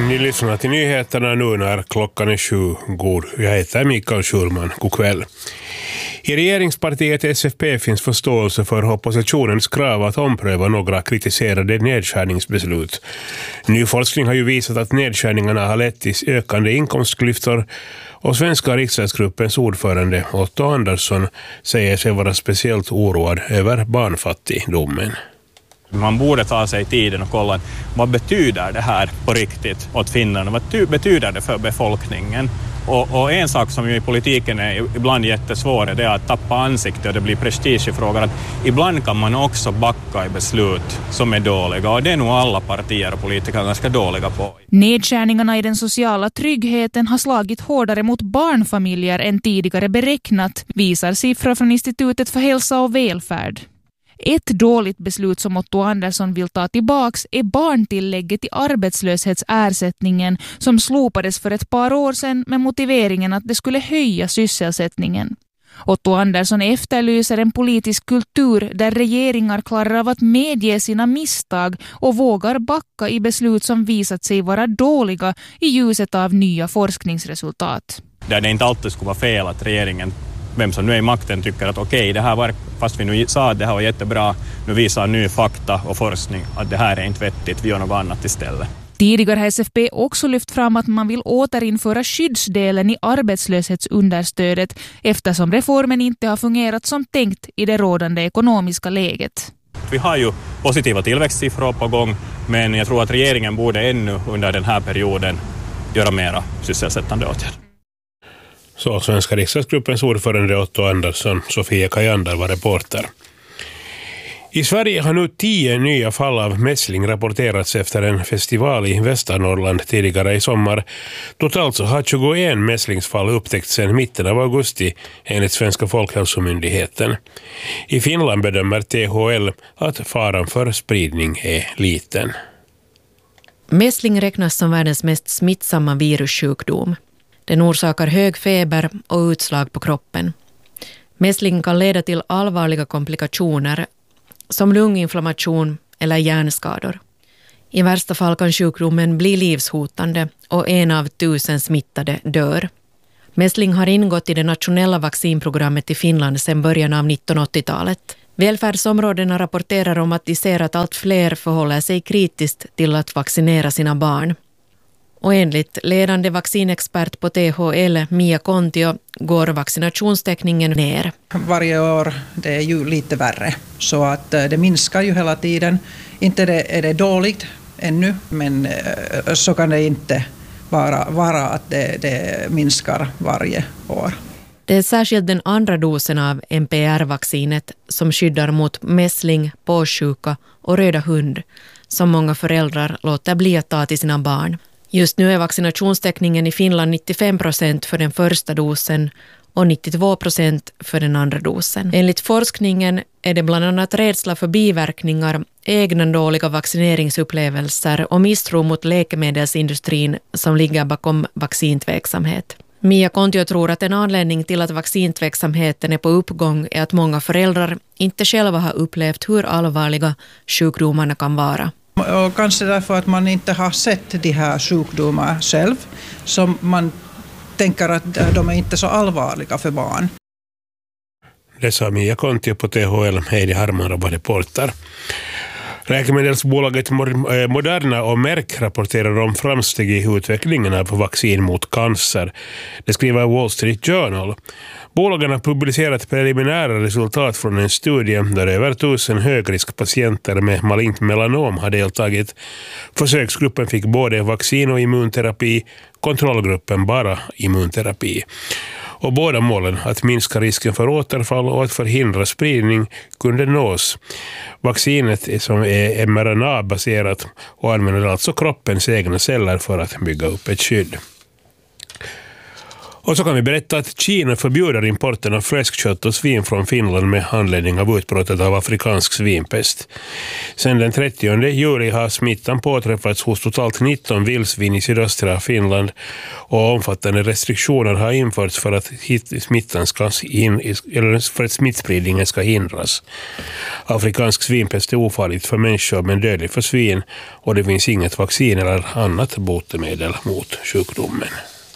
Ni lyssnar till nyheterna nu när klockan är 7. Jag heter Mikael Schulman. God kväll. I regeringspartiet SFP finns förståelse för oppositionens krav att ompröva några kritiserade nedskärningsbeslut. Ny forskning har ju visat att nedskärningarna har lett till ökande inkomstklyftor, och svenska riksdagsgruppens ordförande Otto Andersson säger sig vara speciellt oroad över barnfattigdomen. Man borde ta sig tiden och kolla vad betyder det här på riktigt åt Finland, vad betyder det för befolkningen. Och en sak som ju i politiken är ibland jättesvår är det att tappa ansikte och det blir prestige i frågan. Att ibland kan man också backa i beslut som är dåliga, och det är nog alla partier och politiker ganska dåliga på. Nedskärningarna i den sociala tryggheten har slagit hårdare mot barnfamiljer än tidigare beräknat, visar siffror från Institutet för hälsa och välfärd. Ett dåligt beslut som Otto Andersson vill ta tillbaks är barntillägget i arbetslöshetsersättningen som slopades för ett par år sedan med motiveringen att det skulle höja sysselsättningen. Otto Andersson efterlyser en politisk kultur där regeringar klarar av att medge sina misstag och vågar backa i beslut som visat sig vara dåliga i ljuset av nya forskningsresultat. Där det inte alltid skulle vara fel att regeringen, vem som nu är i makten, tycker att okej, det här var, fast vi nu sa att det här var jättebra, nu visar ny fakta och forskning att det här är inte vettigt, vi gör något annat istället. Tidigare har SFP också lyft fram att man vill återinföra skyddsdelen i arbetslöshetsunderstödet eftersom reformen inte har fungerat som tänkt i det rådande ekonomiska läget. Vi har ju positiva tillväxtsiffror på gång, men jag tror att regeringen borde ännu under den här perioden göra mera sysselsättande åtgärder. Så svenska riksdagsgruppens ordförande Otto Andersson, Sofia Kajander var reporter. I Sverige har nu 10 nya fall av mässling rapporterats efter en festival i Västernorrland tidigare i sommar. Totalt så har 21 mässlingsfall upptäckts sedan mitten av augusti enligt Svenska folkhälsomyndigheten. I Finland bedömer THL att faran för spridning är liten. Mässling räknas som världens mest smittsamma virussjukdom. Den orsakar hög feber och utslag på kroppen. Mässling kan leda till allvarliga komplikationer som lunginflammation eller hjärnskador. I värsta fall kan sjukdomen bli livshotande och 1 av 1000 smittade dör. Mässling har ingått i det nationella vaccinprogrammet i Finland sedan början av 1980-talet. Välfärdsområdena rapporterar om att de ser att allt fler förhåller sig kritiskt till att vaccinera sina barn. Och enligt ledande vaccinexpert på THL, Mia Kontio, går vaccinationstäckningen ner. Varje år det är ju lite värre, så att det minskar ju hela tiden. Inte är det dåligt ännu, men så kan det inte vara att det minskar varje år. Det är särskilt den andra dosen av MPR-vaccinet som skyddar mot mässling, påssjuka och röda hund som många föräldrar låter bli att ta till sina barn. Just nu är vaccinationstäckningen i Finland 95% för den första dosen och 92% för den andra dosen. Enligt forskningen är det bland annat rädsla för biverkningar, egna dåliga vaccineringsupplevelser och misstro mot läkemedelsindustrin som ligger bakom vaccintveksamhet. Mia Kontio tror att en anledning till att vaccintveksamheten är på uppgång är att många föräldrar inte själva har upplevt hur allvarliga sjukdomarna kan vara. Och kanske därför att man inte har sett de här sjukdomarna själv, som man tänker att de är inte så allvarliga för barn. Det sa Mia Kontio på THL, Heidi Harman var reporter. Läkemedelsbolaget Moderna och Merck rapporterar om framsteg i utvecklingen av vaccin mot cancer. Det skriver Wall Street Journal. Bolagen har publicerat preliminära resultat från en studie där över 1000 högriskpatienter med malignt melanom har deltagit. Försöksgruppen fick både vaccin och immunterapi, kontrollgruppen bara immunterapi. Och båda målen, att minska risken för återfall och att förhindra spridning, kunde nås. Vaccinet som är mRNA-baserat och använder alltså kroppens egna celler för att bygga upp ett skydd. Och så kan vi berätta att Kina förbjuder importen av fläskkött och svin från Finland med anledning av utbrottet av afrikansk svinpest. Sedan den 30 juli har smittan påträffats hos totalt 19 vildsvin i sydöstra Finland och omfattande restriktioner har införts för att smittspridningen ska hindras. Afrikansk svinpest är ofarligt för människor men dödlig för svin och det finns inget vaccin eller annat botemedel mot sjukdomen.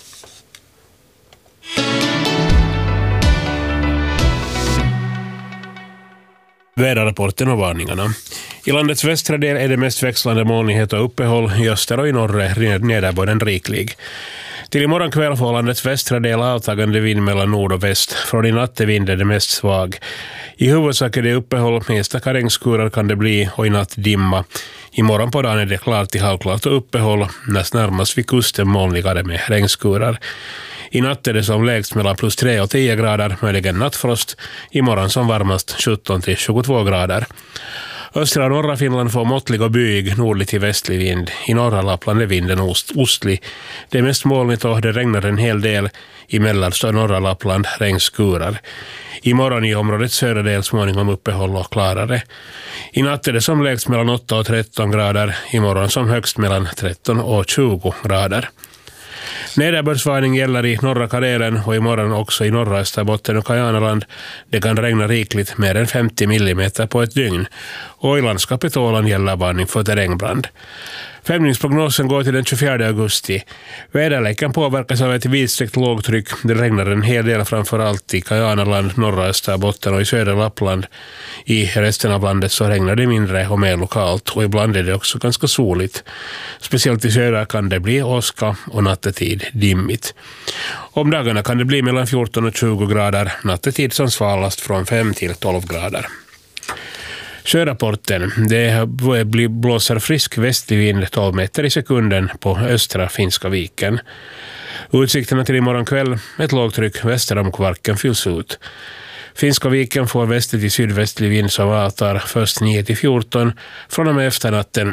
Väderrapporten och varningarna. I landets västra del är det mest växlande molnighet och uppehåll, i öster och i norr nederbörden riklig. Till imorgon kväll får landets västra del avtagande vind mellan nord och väst. Från i natt är vinden det mest svag. I huvudsak är det uppehåll, med enstaka regnskurar kan det bli och i natt dimma. Imorgon på dagen är det klart till halvklart och uppehåll, näst närmast vid kusten molnigare med regnskurar. I natt är det som lägst mellan plus 3 och 10 grader, möjligen nattfrost. Imorgon som varmast 17 till 22 grader. Östra och norra Finland får måttlig och byig, nordlig till västlig vind. I norra Lappland är vinden ostlig. Det är mest molnigt och det regnar en hel del. I mellersta och norra Lappland regnskurar. Imorgon i området södra del småningom uppehåll och klarare. I natt är det som lägst mellan 8 och 13 grader. Imorgon som högst mellan 13 och 20 grader. Nederbördsvarning gäller i norra Karelen och imorgon också i norra Österbotten och Kajanaland. Det kan regna rikligt mer än 50 millimeter på ett dygn. Och i landskapet Åland gäller varning för terrängbrand. Femningsprognosen går till den 24 augusti. Väderleken påverkas av ett vidsträckt lågtryck. Det regnar en hel del framförallt i Kajanaland, norra Österbotten och i södra Lappland. I resten av landet så regnar det mindre och mer lokalt och ibland är det också ganska soligt. Speciellt i södra kan det bli åska och nattetid dimmigt. Om dagarna kan det bli mellan 14 och 20 grader, nattetid som svalast från 5 till 12 grader. Sjörapporten. Det blåser frisk västlig vind 12 meter i sekunden på östra Finska viken. Utsikterna till imorgon kväll, ett lågtryck väster om Kvarken fylls ut. Finska viken får västlig till sydvästlig vind som avtar först 9 till 14, från och med efternatten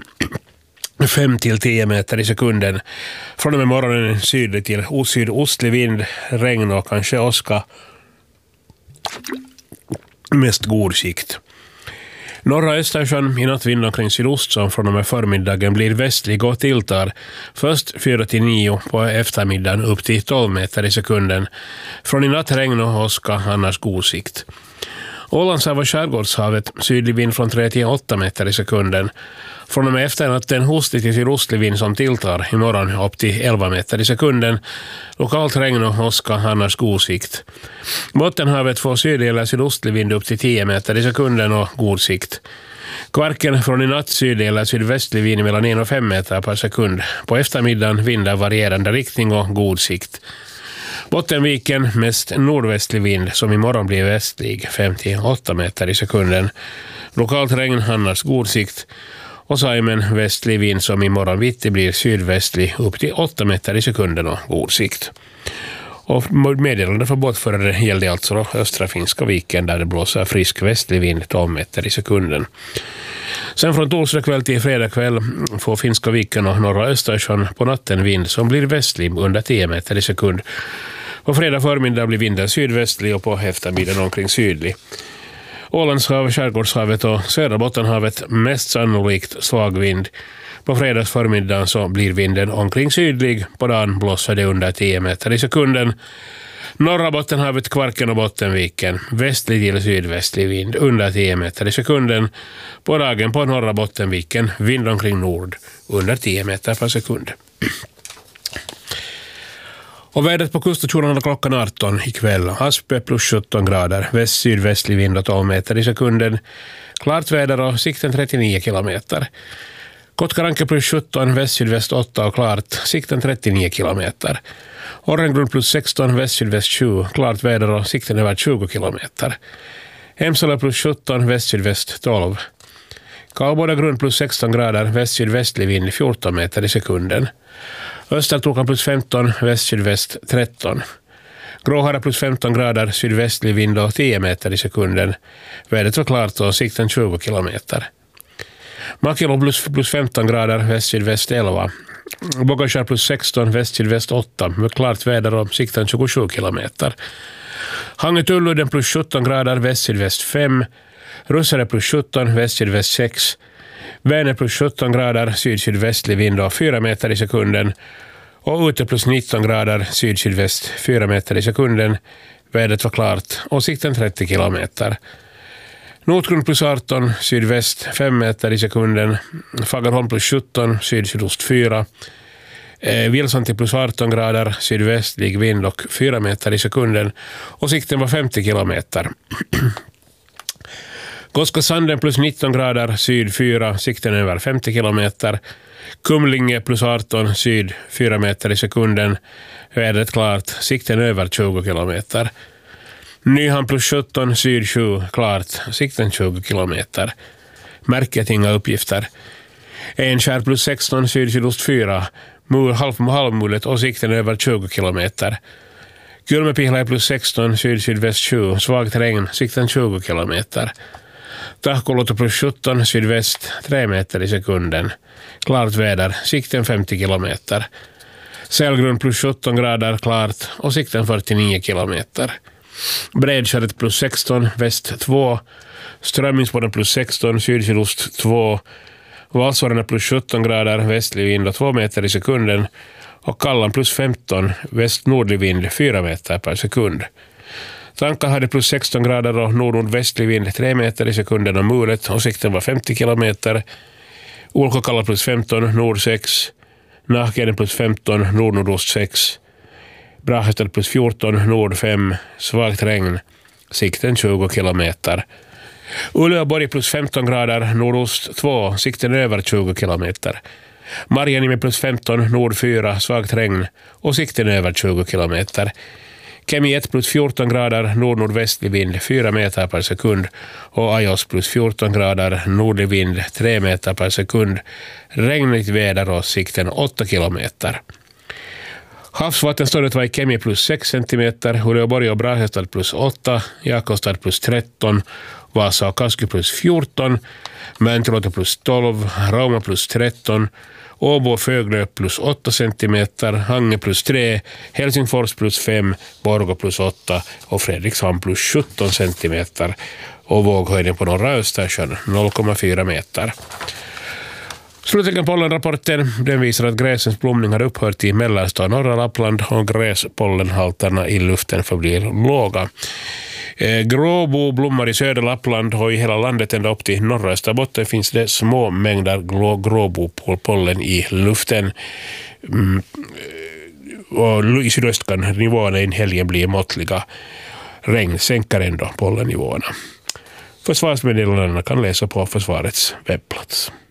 5 till 10 meter i sekunden. Från och med morgonen sydlig till sydostlig vind, regn och kanske åska. Mest god sikt. Norra Östersjön i natt vind omkring sydost som från och med förmiddagen blir västlig och tilltar. Först 4 till 9 på eftermiddagen upp till 12 meter i sekunden. Från i natt regn och åska, annars god sikt. Ålandshav och skärgårdshavet sydlig vind från 3 till 8 meter i sekunden. Från och med efternatten hostig till sydostlig vind som tilltar imorgon upp till 11 meter i sekunden. Lokalt regn och åska, annars god sikt. Bottenhavet får sydlig eller sydostlig vind upp till 10 meter i sekunden och god sikt. Kvarken från i natt sydlig eller sydvästlig vind mellan 1 och 5 meter per sekund. På eftermiddagen vind av varierande riktning och god sikt. Bottenviken mest nordvästlig vind som imorgon blir västlig 5 till 8 meter i sekunden. Lokalt regn, annars god sikt. Och Saimen västlig vind som imorgon vitt blir sydvästlig upp till 8 meter i sekunden och god sikt. Och meddelande för båtförare gällde alltså östra Finska viken där det blåser frisk västlig vind 12 meter i sekunden. Sen från torsdag kväll till fredag kväll får Finska viken och norra Östersjön på natten vind som blir västlig under 10 meter i sekund. På fredag förmiddag blir vinden sydvästlig och på eftermiddagen omkring sydlig. Ålandshav, skärgårdshavet och södra Bottenhavet mest sannolikt svag vind. På fredags förmiddag så blir vinden omkring sydlig. På dagen blåser det under 10 meter i sekunden. Norra Bottenhavet, Kvarken och Bottenviken. Västlig till sydvästlig vind under 10 meter i sekunden. På dagen på norra Bottenviken vind omkring nord under 10 meter per sekund. Och vädret på kuststationerna klockan 18 ikväll. Aspe plus 17 grader. Väst-sydvästlig vind och 12 meter i sekunden. Klart väder och sikten 39 kilometer. Kotkaranke plus 17, väst-sydväst 8 och klart. Sikten 39 kilometer. Orrengrund plus 16, väst-sydväst 20. Klart väder och sikten över 20 kilometer. Emsala plus 17, väst-sydväst 12. Kalbodagrund plus 16 grader. Väst-sydvästlig vind 14 meter i sekunden. Östertokan plus 15, väst-sydväst 13. Gråhara plus 15 grader, sydvästlig vind och 10 meter i sekunden. Vädret var klart och sikten 20 kilometer. Makilo plus 15 grader, väst-sydväst 11. Bogotá plus 16, väst-sydväst 8 med klart väder och sikten 27 kilometer. Hangetuludden plus 17 grader, väst-sydväst 5. Russare plus 17, väst-sydväst 6. Vänern plus 17 grader, syd-sydvästlig vind och 4 meter i sekunden. Och ute plus 19 grader, syd-sydväst 4 meter i sekunden. Vädret var klart och sikten 30 kilometer. Nordgrund plus 18, sydväst 5 meter i sekunden. Fagerholm plus 17, syd-sydost 4. Vilsanti plus 18 grader, sydvästlig vind och 4 meter i sekunden. Och sikten var 50 kilometer. Koskasanden plus 19 grader, syd 4, sikten över 50 kilometer. Kumlinge plus 18, syd 4 meter i sekunden. Vädret klart, sikten över 20 kilometer. Nyhamn plus 17, syd 7, klart, sikten 20 kilometer. Märket inga uppgifter. Enskär plus 16, syd-sydost 4, halvmulet och sikten över 20 kilometer. Kulmepihla plus 16, syd-sydväst 7, svagt regn, sikten 20 kilometer. Tahkoluoto plus 17, sydväst 3 meter i sekunden. Klart väder, sikten 50 kilometer. Sälgrund plus 17 grader, klart och sikten 49 kilometer. Bredskäret plus 16, väst 2. Strömmingsbåden plus 16, syd-sydost 2. Valsårarna plus 17 grader, västlig vind och 2 meter i sekunden. Och Kallan plus 15, väst-nordlig vind 4 meter per sekund. Tanka hade plus 16 grader och nord-nordvästlig vind 3 meter i sekunden och mulet och sikten var 50 kilometer. Ulkokalla plus 15, nord 6. Nahkenen plus 15, nord-nordost 6. Brahestad plus 14, nord 5. Svagt regn, sikten 20 kilometer. Uleåborg plus 15 grader, nordost 2, sikten över 20 kilometer. Marjanimi plus 15, nord 4, svagt regn och sikten över 20 kilometer. Kemi 1 plus 14 grader, nord-nordvästlig vind 4 meter per sekund och Ajos plus 14 grader, nordlig vind 3 meter per sekund. Regnigt väder och sikten 8 kilometer. Havsvattenståndet var i Kemi plus 6 centimeter, Uleåborg och Brahestad plus 8, Jakobstad plus 13, Vasa och Kasky plus 14, Mäntyluoto plus 12, Rauma plus 13, Åbo och Föglö plus 8 centimeter, Hange plus 3, Helsingfors plus 5, Borgå plus 8 och Fredrikshamn plus 17 centimeter. Och våghöjden på norra Östersjön 0,4 meter. Slutligen pollenrapporten, den visar att gräsens blomning har upphört i mellersta och norra Lappland och gräspollenhalterna i luften förblir låga. Gråbo blommar i södra Lappland och i hela landet ända upp till norra Österbotten finns det små mängder gråbopollen i luften. Och i sydöst kan nivåerna i helgen bli måttliga. Regn sänker ändå pollennivåerna. Försvarsmeddelandena kan läsa på försvarets webbplats.